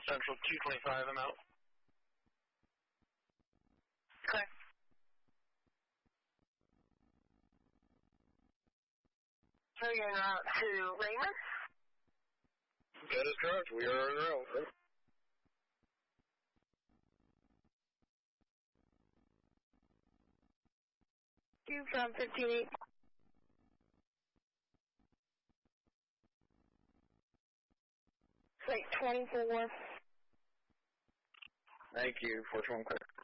Central 225, I'm out. Okay. So you're en route to Raymond? That is correct. We are en route. You from 58. Site 24. Thank you. 421 clear.